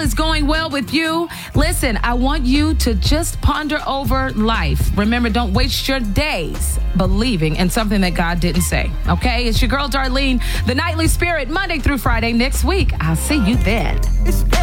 is going well with you. Listen, I want you to just ponder over life. Remember, don't waste your days believing in something that God didn't say. Okay? It's your girl, Darlene, the Nightly Spirit, Monday through Friday next week. I'll see you then.